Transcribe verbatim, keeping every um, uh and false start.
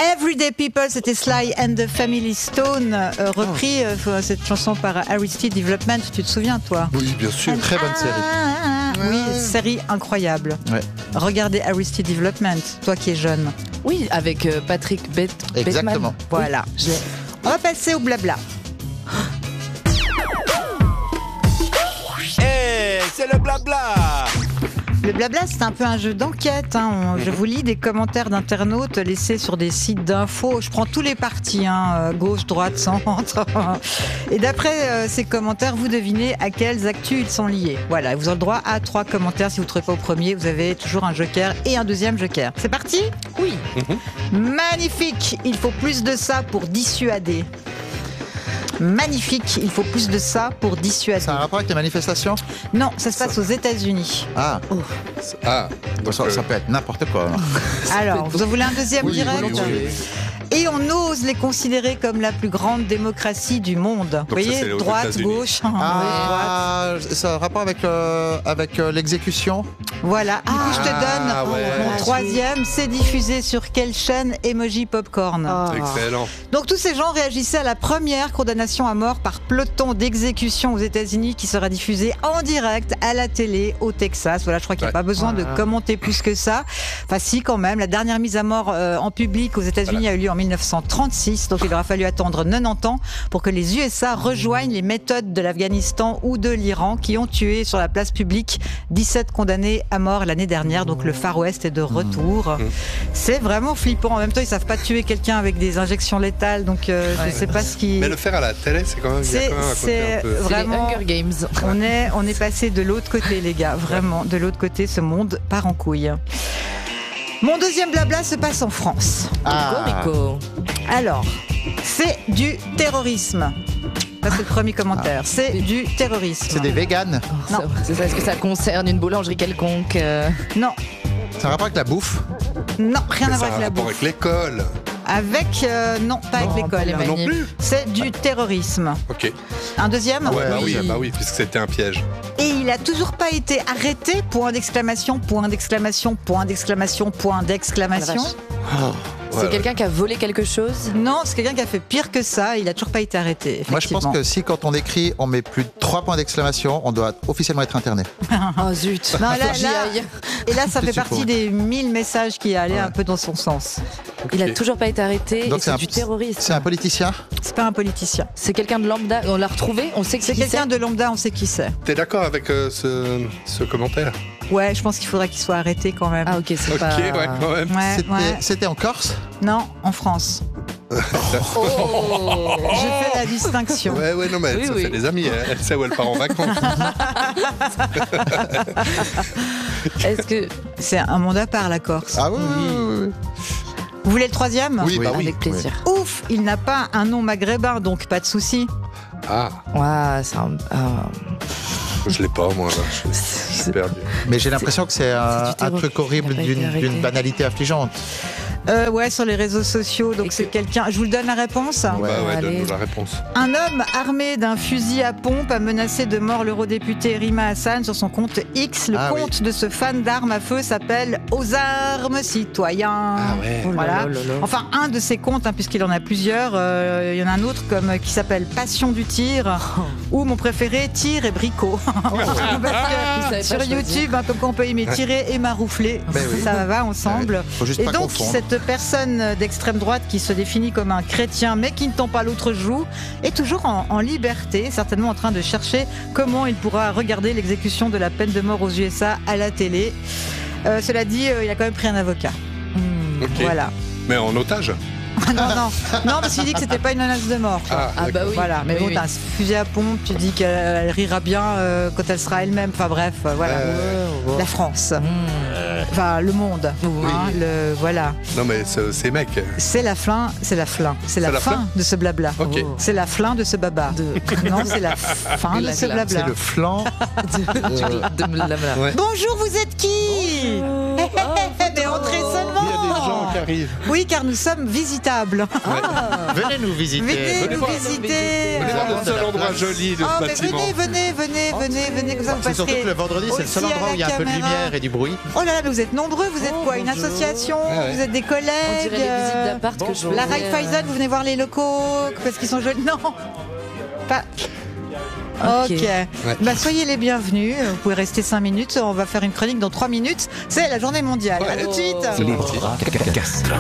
Everyday People, c'était Sly and the Family Stone, euh, repris euh, cette chanson par Aristide Development. Tu te souviens, toi? Oui, bien sûr. Très bonne série. Ah, oui, série incroyable. Ouais. Regardez Aristide Development, toi qui es jeune. Oui, avec euh, Patrick Bet- Bateman. Exactement. Voilà. Je l'ai. On va passer au blabla. Hey, c'est le blabla. Le blabla, c'est un peu un jeu d'enquête. Hein. On- Je vous lis des commentaires d'internautes laissés sur des sites d'infos. Je prends tous les partis, hein, euh, gauche, droite, centre. Et d'après euh, ces commentaires, vous devinez à quelles actus ils sont liés. Voilà, vous avez le droit à trois commentaires. Si vous ne trouvez pas au premier, vous avez toujours un joker et un deuxième joker. C'est parti? Oui. Magnifique. Il faut plus de ça pour dissuader. Magnifique. Il faut plus de ça pour dissuader. C'est un rapport avec les manifestations? Non, ça se passe aux États-Unis. Ah, Ah, donc, ça, euh, ça peut être n'importe quoi. Alors, vous en voulez un deuxième Oui, direct? oui, oui. Et on ose les considérer comme la plus grande démocratie du monde. Vous ça, voyez, c'est aux droite, États-Unis. gauche. droite. Ah, ça a un rapport avec, euh, avec euh, l'exécution? Voilà. Ah, je te Ah, donne ouais. mon troisième. C'est diffusé sur quelle chaîne? Emoji Popcorn. Ah. excellent. Donc tous ces gens réagissaient à la première condamnation à mort par peloton d'exécution aux États-Unis qui sera diffusée en direct à la télé au Texas. Voilà, je crois qu'il n'y a Ouais. pas besoin de commenter plus que ça. Enfin si, quand même. La dernière mise à mort euh, en public aux États-Unis Voilà. a eu lieu en mille neuf cent trente-six. Donc il aura fallu attendre quatre-vingt-dix ans pour que les U S A rejoignent les méthodes de l'Afghanistan ou de l'Iran qui ont tué sur la place publique dix-sept condamnés à mort l'année dernière. Donc le Far West est de retour. C'est vraiment flippant. En même temps, ils savent pas tuer quelqu'un avec des injections létales. Donc euh, je sais pas ce qui... Mais le faire à la télé, c'est quand même, il y a C'est- quand même un côté c'est un peu... C'est vraiment... les Hunger Games. On est, on est passé de l'autre côté, les gars. Vraiment, de l'autre côté, ce monde part en couille. Mon deuxième blabla se passe en France. Ah, Cocorico. Alors, c'est du terrorisme. Ça, c'est le premier commentaire. C'est du terrorisme. c'est des véganes. Non. Ça- C'est ça, est-ce que ça concerne une boulangerie quelconque euh, Non, C'est un rapport avec la bouffe? non, rien Mais à ça voir a un avec la rapport bouffe. avec l'école. Avec, euh, non, pas Non, avec pas les l'école. Non manifs. plus. C'est du terrorisme. Ok. Un deuxième? Ouais, bah oui. oui, bah oui, puisque c'était un piège. Et il a toujours pas été arrêté, point d'exclamation, point d'exclamation, point d'exclamation, point d'exclamation. Ah, la vache. C'est Ouais, quelqu'un qui a volé quelque chose? Non, c'est quelqu'un qui a fait pire que ça, il a toujours pas été arrêté. Moi, je pense effectivement. que si, quand on écrit, on met plus de trois points d'exclamation, on doit officiellement être interné. Oh zut. Non, là, Faut que j'y là- aille. Et là, ça Je fait suppose. partie des mille messages qui allaient un peu dans son sens. Il a Ok. toujours pas été arrêté. Donc et c'est un- du terrorisme. C'est un politicien? C'est pas un politicien. C'est quelqu'un de lambda. On l'a retrouvé. On sait que C'est qui quelqu'un de lambda, on sait qui c'est. T'es d'accord avec euh, ce, ce commentaire? Ouais, je pense qu'il faudrait qu'il soit arrêté quand même. Ah ok, c'est Ok, pas. ouais, quand même. Ouais, C'était ouais. c'était en Corse? Non, en France. Oh. Je fais la distinction. Ouais, ouais, non, mais Oui, ça oui. fait des amis. Elle, elle sait où elle part en vacances. Est-ce que C'est un monde à part, la Corse. Ah oui, oui, oui, oui. Vous voulez le troisième? Oui, bah oui. avec plaisir. Ouf, il n'a pas un nom maghrébin, donc pas de souci. Ah, Ouais, c'est un. ah. je l'ai pas, moi. Là. Je, je suis perdu. Mais j'ai l'impression que c'est un, c'est du un terrorisme. truc horrible Il a pas été d'une arrêté. d'une banalité affligeante. Euh, ouais, sur les réseaux sociaux. Et Donc que- c'est quelqu'un. Je vous le donne la réponse. Bah ouais, allez. donne-nous la réponse. Un homme armé d'un fusil à pompe a menacé de mort l'eurodéputé Rima Hassan sur son compte X. Le Ah compte de ce fan d'armes à feu s'appelle Aux armes citoyens. Ah ouais. Oh là Voilà. là là là. Enfin, un de ses comptes, hein, puisqu'il en a plusieurs. Euh, Il y en a un autre comme, qui s'appelle Passion du tir, ou mon préféré, Tir et Bricot. Parce que Vous savez sur pas choisir. YouTube, hein, comme quoi on peut aimer tirer et maroufler. Ben oui. Ça va ensemble. Faut juste Et pas donc, confondre. cette personne d'extrême droite qui se définit comme un chrétien mais qui ne tend pas l'autre joue est toujours en, en liberté, certainement en train de chercher comment il pourra regarder l'exécution de la peine de mort aux U S A à la télé. Euh, cela dit, euh, il a quand même pris un avocat. Hmm. Ok. Voilà. Mais en otage? non, non, non, parce qu'il dit que c'était pas une menace de mort. quoi. Ah, Ah bah d'accord. oui. Voilà, mais Oui, bon, oui. t'as un fusil à pompe, tu dis qu'elle elle rira bien euh, quand elle sera elle-même. Enfin bref, euh, voilà. Euh, La France, Hmm. enfin le monde. Oui. hein, le, voilà. Non, mais ce- ces mecs. C'est la fin, c'est la fin, c'est la, la fin fin de ce blabla. Ok. Oh. C'est la fin de ce baba. De- Non, c'est la fin de La ce glace. blabla. C'est le flanc. de blabla. Ouais. Bonjour, vous êtes qui? Mais entrez Il y a des gens seulement. arrive. Oui, car nous sommes visitables. Venez nous visiter. Venez venez nous voir. visiter. Venez voir le seul endroit joli de Oh, ce mais bâtiment. venez, venez, venez, venez, venez, comme ça vous C'est surtout passerez que le vendredi, c'est le seul aussi à endroit la où il y a un peu de caméra. lumière et du bruit. Oh là là, mais vous êtes nombreux, vous êtes Oh, quoi? Une bonjour. association? Ah ouais. Vous êtes des collègues? On dirait les visites euh, d'appart que je La faisais, Raiffeisen, vous venez voir les locaux parce qu'ils sont jolis? Non. Pas. Ok. Ok. Bah, soyez les bienvenus. Vous pouvez rester cinq minutes. On va faire une chronique dans trois minutes. C'est la journée mondiale. À tout de suite. C'est parti. Gastronomie.